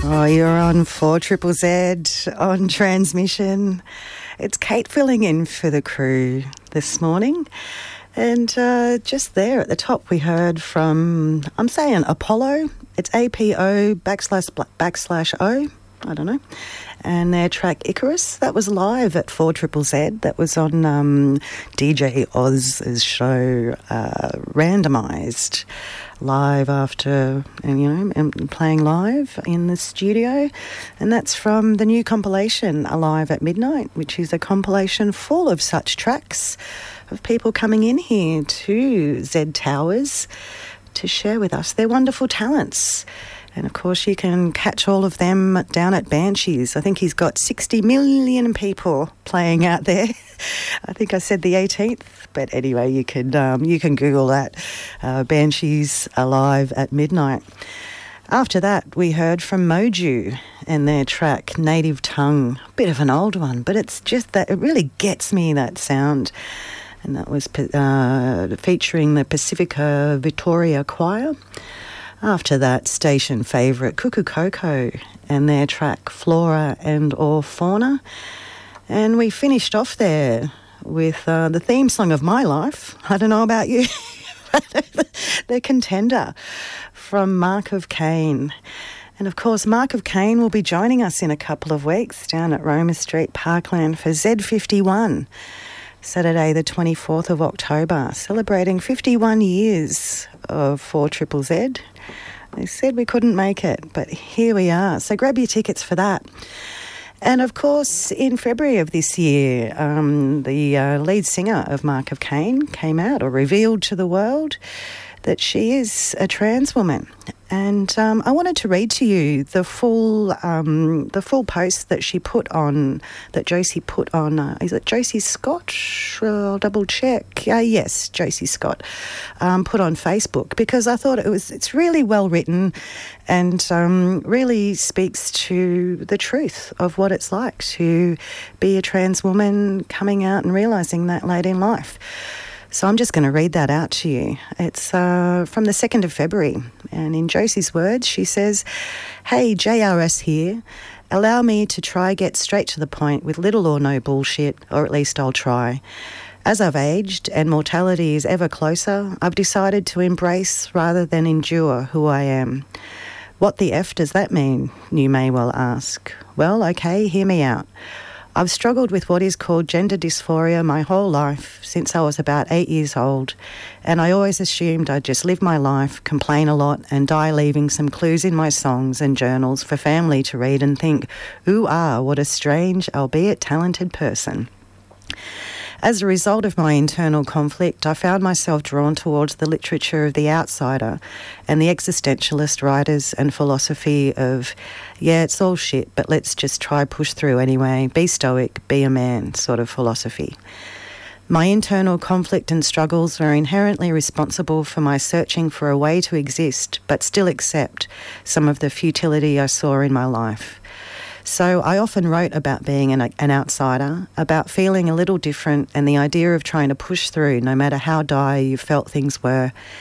Oh, you're on 4ZZZ on transmission. It's Kate filling in for the crew this morning. And just there at the top we heard from, I'm saying Apollo. It's APO backslash O. I don't know. And their track Icarus, that was live at 4ZZZ. That was on DJ Oz's show, Randomised, live after, and playing live in the studio. And that's from the new compilation, Alive at Midnight, which is a compilation full of such tracks of people coming in here to Z Towers to share with us their wonderful talents. And, of course, you can catch all of them down at Banshees. I think he's got 60 million people playing out there. I think I said the 18th. But anyway, you can Google that. Banshees Alive at Midnight. After that, we heard from Moju and their track Native Tongue. Bit of an old one, but it's just that it really gets me, that sound. And that was featuring the Pacifica Victoria Choir. After that, station favourite Cuckoo Coco and their track Flora and or Fauna. And we finished off there with the theme song of my life. I don't know about you. The Contender from Mark of Cain. And of course, Mark of Cain will be joining us in a couple of weeks down at Roma Street, Parkland for Z51. Saturday the 24th of October, celebrating 51 years of 4ZZZ. They said we couldn't make it, but here we are. So grab your tickets for that. And of course, in February of this year, the lead singer of Mark of Cain came out or revealed to the world that she is a trans woman. And I wanted to read to you the full post that she put on, that Josie put on, is it Josie Scott? I'll double check. Yes, Josie Scott, put on Facebook, because I thought it's really well written and really speaks to the truth of what it's like to be a trans woman coming out and realising that late in life. So I'm just going to read that out to you. It's from the 2nd of February. And in Josie's words, she says, "Hey, JRS here. Allow me to try get straight to the point with little or no bullshit, or at least I'll try. As I've aged and mortality is ever closer, I've decided to embrace rather than endure who I am. What the F does that mean, you may well ask? Well, okay, hear me out. I've struggled with what is called gender dysphoria my whole life, since I was about 8 years old, and I always assumed I'd just live my life, complain a lot, and die leaving some clues in my songs and journals for family to read and think, ooh, what a strange, albeit talented person. As a result of my internal conflict, I found myself drawn towards the literature of the outsider and the existentialist writers and philosophy of, yeah, it's all shit, but let's just try push through anyway, be stoic, be a man sort of philosophy. My internal conflict and struggles were inherently responsible for my searching for a way to exist, but still accept some of the futility I saw in my life. So I often wrote about being an outsider, about feeling a little different and the idea of trying to push through no matter how dire you felt things were